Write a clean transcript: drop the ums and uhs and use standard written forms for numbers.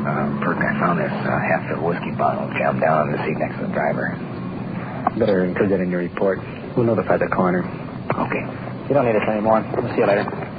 Perk, I found this half-filled whiskey bottle jammed down on the seat next to the driver. Better include that in your report. We'll notify the coroner. Okay. You don't need us anymore. We'll see you later.